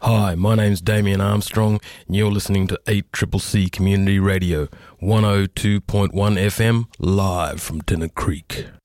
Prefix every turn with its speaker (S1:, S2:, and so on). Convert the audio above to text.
S1: Hi, my name's Damien Armstrong, and you're listening to 8CCC Community Radio, 102.1 FM, live from Dinner Creek.